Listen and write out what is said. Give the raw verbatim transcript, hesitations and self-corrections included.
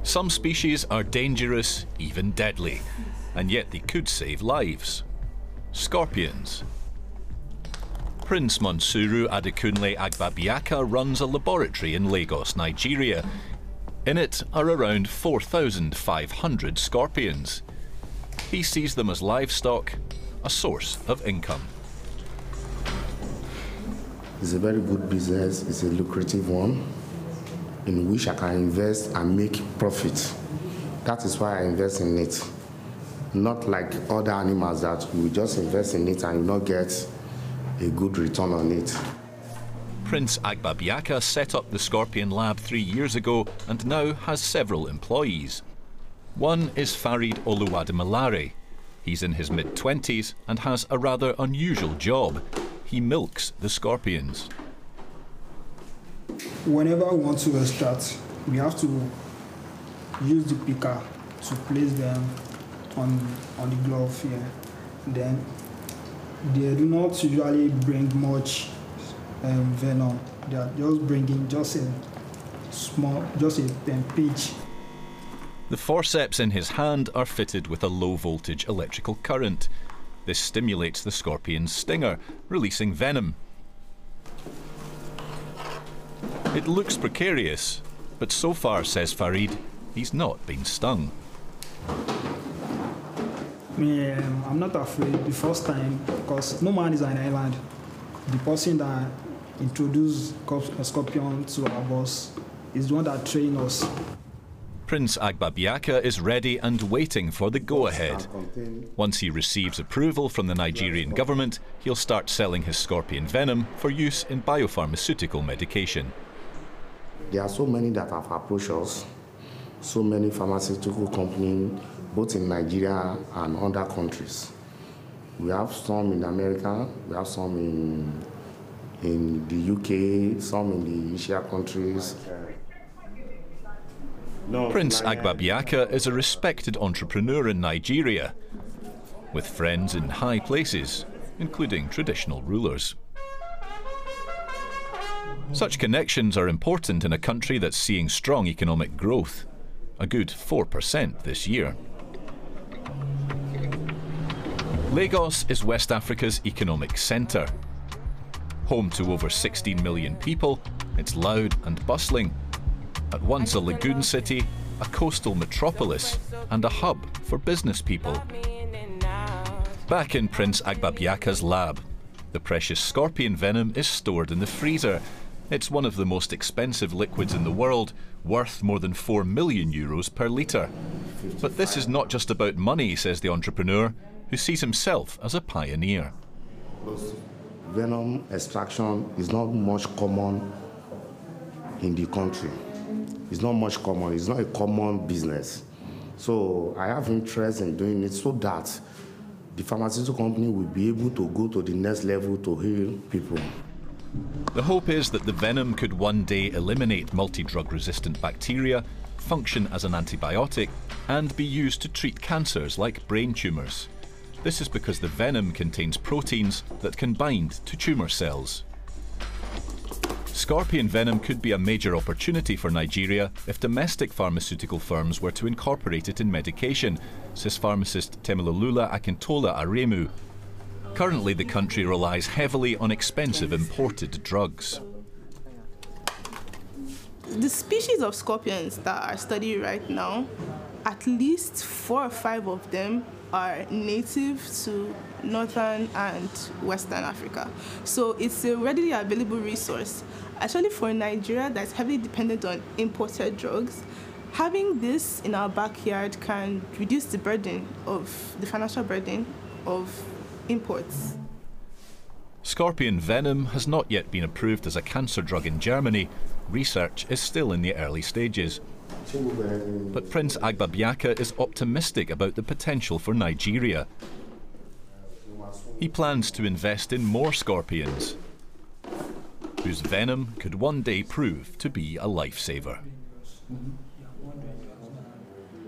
Some species are dangerous, even deadly, and yet they could save lives. Scorpions. Prince Monsuru Adekunle Agbabiaka runs a laboratory in Lagos, Nigeria. In it are around four thousand five hundred scorpions. He sees them as livestock, a source of income. It's a very good business, it's a lucrative one, in which I can invest and make profit. That is why I invest in it. Not like other animals that we just invest in it and not get a good return on it. Prince Agbabiaka set up the Scorpion Lab three years ago and now has several employees. One is Farid Oluwademalare. He's in his mid-twenties and has a rather unusual job. He milks the scorpions. Whenever we want to extract, we have to use the picker to place them on, on the glove here. Then they do not usually bring much um, venom. They are just bringing just a small, just a pinch. The forceps in his hand are fitted with a low-voltage electrical current. This stimulates the scorpion's stinger, releasing venom. It looks precarious, but so far, says Farid, he's not been stung. Me, um, I'm not afraid the first time because no man is an island. The person that introduced a scorpion to our boss is the one that trained us. Prince Agbabiaka is ready and waiting for the go-ahead. Once he receives approval from the Nigerian government, he'll start selling his scorpion venom for use in biopharmaceutical medication. There are so many that have approached us, so many pharmaceutical companies, both in Nigeria and other countries. We have some in America, we have some in, in the U K, some in the Asia countries. No, Prince Agbabiaka is a respected entrepreneur in Nigeria, with friends in high places, including traditional rulers. Such connections are important in a country that's seeing strong economic growth, a good four percent this year. Lagos is West Africa's economic centre. Home to over sixteen million people, it's loud and bustling. At once a lagoon city, a coastal metropolis, and a hub for business people. Back in Prince Agbabiaka's lab, the precious scorpion venom is stored in the freezer. It's one of the most expensive liquids in the world, worth more than four million euros per litre. But this is not just about money, says the entrepreneur, who sees himself as a pioneer. Venom extraction is not much common in the country. It's not much common, it's not a common business. So I have interest in doing it so that the pharmaceutical company will be able to go to the next level to heal people. The hope is that the venom could one day eliminate multi-drug resistant bacteria, function as an antibiotic, and be used to treat cancers like brain tumours. This is because the venom contains proteins that can bind to tumour cells. Scorpion venom could be a major opportunity for Nigeria if domestic pharmaceutical firms were to incorporate it in medication, says pharmacist Temilolula Akintola Aremu. Currently, the country relies heavily on expensive imported drugs. The species of scorpions that are studied right now, at least four or five of them are native to Northern and Western Africa. So it's a readily available resource. Actually, for Nigeria that's heavily dependent on imported drugs, having this in our backyard can reduce the burden of the financial burden of imports. Scorpion venom has not yet been approved as a cancer drug in Germany. Research is still in the early stages. But Prince Agbabiaka is optimistic about the potential for Nigeria. He plans to invest in more scorpions, whose venom could one day prove to be a lifesaver.